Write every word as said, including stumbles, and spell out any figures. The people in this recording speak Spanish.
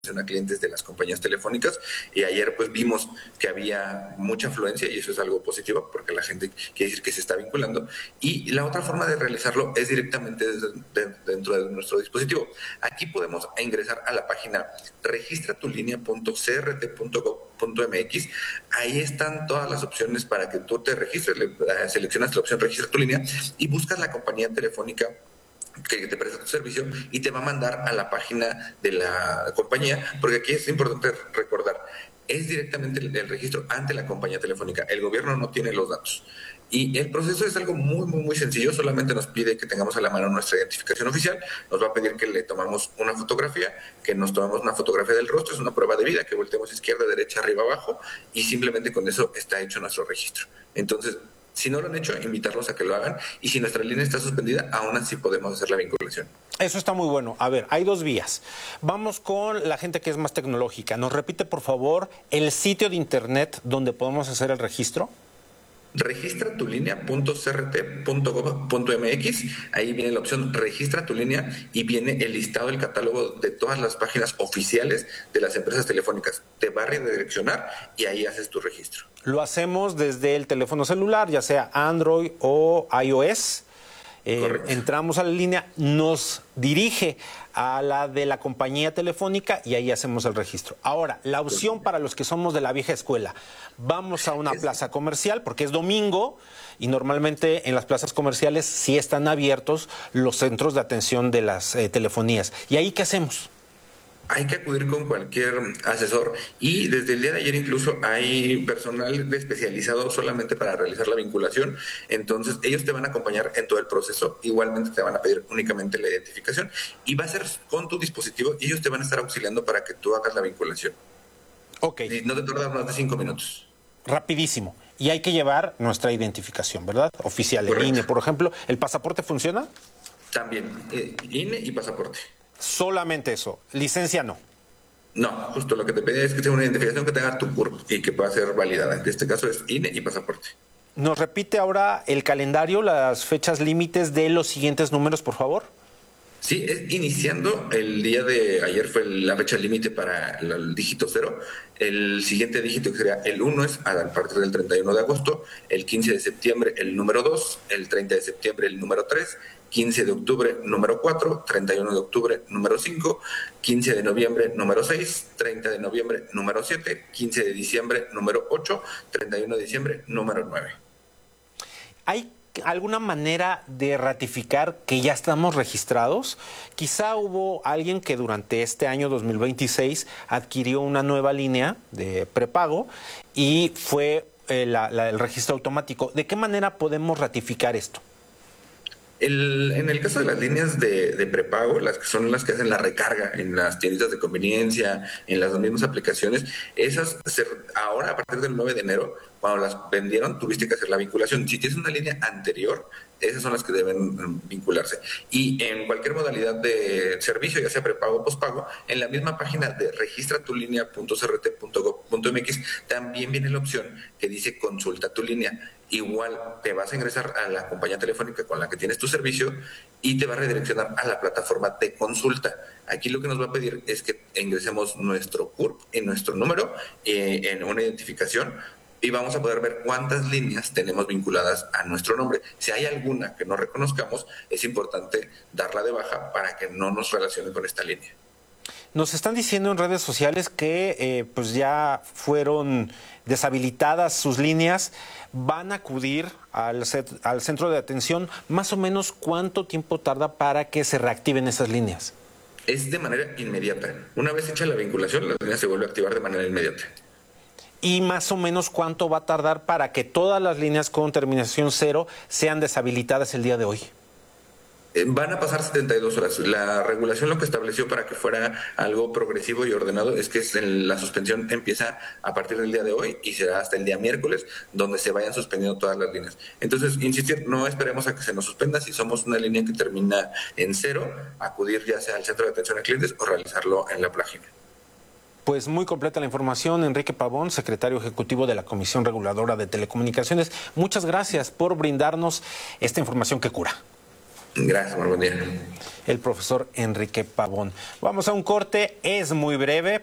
a clientes de las compañías telefónicas, y ayer pues vimos que había mucha afluencia y eso es algo positivo porque la gente quiere decir que se está vinculando. Y la otra forma de realizarlo es directamente desde, de, dentro de nuestro dispositivo. Aquí podemos ingresar a la página registra tu línea punto c r t punto gov punto m x. Ahí están todas las opciones para que tú te registres. Seleccionas la opción registra tu línea y buscas la compañía telefónica que te presta tu servicio y te va a mandar a la página de la compañía, porque aquí es importante recordar, es directamente el, el registro ante la compañía telefónica. El gobierno no tiene los datos. Y el proceso es algo muy, muy, muy sencillo. Solamente nos pide que tengamos a la mano nuestra identificación oficial. Nos va a pedir que le tomamos una fotografía, que nos tomamos una fotografía del rostro. Es una prueba de vida, que volteemos izquierda, derecha, arriba, abajo. Y simplemente con eso está hecho nuestro registro. Entonces, si no lo han hecho, invitarlos a que lo hagan. Y si nuestra línea está suspendida, aún así podemos hacer la vinculación. Eso está muy bueno. A ver, hay dos vías. Vamos con la gente que es más tecnológica. ¿Nos repite, por favor, el sitio de internet donde podemos hacer el registro? registra tu línea punto c r t punto gov punto m x. Ahí viene la opción registra tu línea y viene el listado del catálogo de todas las páginas oficiales de las empresas telefónicas. Te va a redireccionar y ahí haces tu registro. Lo hacemos desde el teléfono celular, ya sea Android o iOS. Eh, entramos a la línea, nos dirige a la de la compañía telefónica y ahí hacemos el registro. Ahora, la opción para los que somos de la vieja escuela, vamos a una plaza comercial porque es domingo y normalmente en las plazas comerciales sí están abiertos los centros de atención de las eh, telefonías. ¿Y ahí qué hacemos? Hay que acudir con cualquier asesor y desde el día de ayer incluso hay personal especializado solamente para realizar la vinculación. Entonces ellos te van a acompañar en todo el proceso. Igualmente te van a pedir únicamente la identificación y va a ser con tu dispositivo y ellos te van a estar auxiliando para que tú hagas la vinculación. Ok. Y no te tarda más de cinco minutos. Rapidísimo. Y hay que llevar nuestra identificación, ¿verdad? Oficial, el I N E, por ejemplo. ¿El pasaporte funciona? También, eh, I N E y pasaporte. Solamente eso, licencia no. No, justo lo que te pedí es que sea una identificación que tenga tu C U R P y que pueda ser validada. En este caso es I N E y pasaporte. ¿Nos repite ahora el calendario, las fechas límites de los siguientes números, por favor? Sí, es iniciando el día de ayer fue la fecha límite para el dígito cero. El siguiente dígito que sería el uno es a partir del treinta y uno de agosto, el quince de septiembre el número dos, el treinta de septiembre el número tres, quince de octubre número cuatro, treinta y uno de octubre número cinco, quince de noviembre número seis, treinta de noviembre número siete, quince de diciembre número ocho, treinta y uno de diciembre número nueve. ¿Hay alguna manera de ratificar que ya estamos registrados? Quizá hubo alguien que durante este año dos mil veintiséis adquirió una nueva línea de prepago y fue eh, la, la, el registro automático. ¿De qué manera podemos ratificar esto? El, en el caso de las líneas de, de prepago, las que son las que hacen la recarga en las tienditas de conveniencia, en las mismas aplicaciones, esas se, ahora a partir del nueve de enero, cuando las vendieron, tuviste que hacer la vinculación. Si tienes una línea anterior, esas son las que deben vincularse. Y en cualquier modalidad de servicio, ya sea prepago o pospago, en la misma página de registra tu línea punto c r t punto gov punto m x también viene la opción que dice consulta tu línea. Igual te vas a ingresar a la compañía telefónica con la que tienes tu servicio y te va a redireccionar a la plataforma de consulta. Aquí lo que nos va a pedir es que ingresemos nuestro C U R P y nuestro número eh, en una identificación y vamos a poder ver cuántas líneas tenemos vinculadas a nuestro nombre. Si hay alguna que no reconozcamos, es importante darla de baja para que no nos relacione con esta línea. Nos están diciendo en redes sociales que eh, pues ya fueron deshabilitadas sus líneas. Van a acudir al, set, al centro de atención. Más o menos, ¿cuánto tiempo tarda para que se reactiven esas líneas? Es de manera inmediata. Una vez hecha la vinculación, la línea se vuelve a activar de manera inmediata. ¿Y más o menos cuánto va a tardar para que todas las líneas con terminación cero sean deshabilitadas el día de hoy? Van a pasar setenta y dos horas. La regulación lo que estableció para que fuera algo progresivo y ordenado es que la suspensión empieza a partir del día de hoy y será hasta el día miércoles donde se vayan suspendiendo todas las líneas. Entonces, insistir, no esperemos a que se nos suspenda. Si somos una línea que termina en cero, acudir ya sea al centro de atención a clientes o realizarlo en la página. Pues muy completa la información. Enrique Pavón, secretario ejecutivo de la Comisión Reguladora de Telecomunicaciones. Muchas gracias por brindarnos esta información que cura. Gracias, buen día. El profesor Enrique Pavón. Vamos a un corte, es muy breve.